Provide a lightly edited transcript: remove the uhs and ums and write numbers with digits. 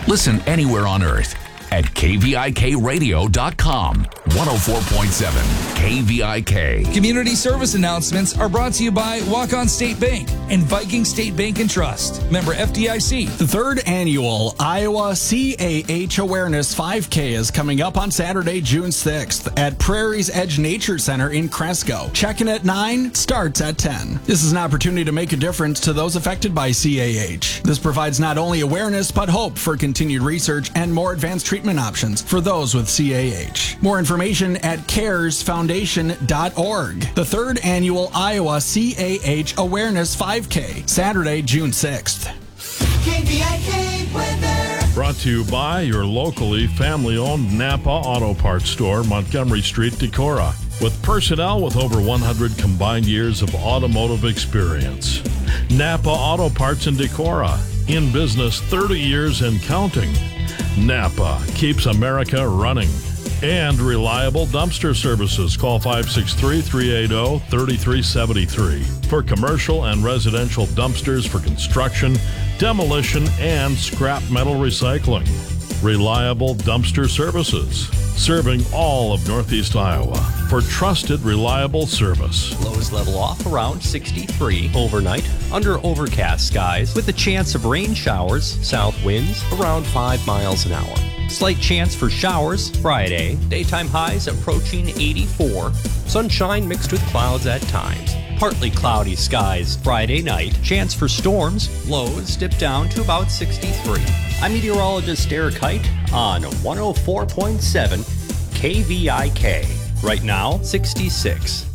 Listen anywhere on earth at kvikradio.com. 104.7 KVIK. Community service announcements are brought to you by Walk-On State Bank and Viking State Bank and Trust. Member FDIC. The third annual Iowa CAH Awareness 5K is coming up on Saturday, June 6th at Prairie's Edge Nature Center in Cresco. Check-in at 9, starts at 10. This is an opportunity to make a difference to those affected by CAH. This provides not only awareness, but hope for continued research and more advanced treatment options for those with CAH. More information at caresfoundation.org. The third annual Iowa CAH Awareness 5K, Saturday, June 6th. KVIK weather. Brought to you by your locally family-owned Napa Auto Parts store, Montgomery Street, Decorah, with personnel with over 100 combined years of automotive experience. Napa Auto Parts in Decorah, in business 30 years and counting. Napa keeps America running. And reliable dumpster services. Call 563-380-3373 for commercial and residential dumpsters for construction, demolition, and scrap metal recycling. Reliable dumpster services, serving all of Northeast Iowa for trusted, reliable service. Lows level off around 63 overnight under overcast skies with a chance of rain showers, south winds around 5 miles an hour. Slight chance for showers Friday, daytime highs approaching 84, sunshine mixed with clouds at times. Partly cloudy skies Friday night, chance for storms, lows dip down to about 63. I'm meteorologist Derek Height on 104.7 KVIK. Right now, 66.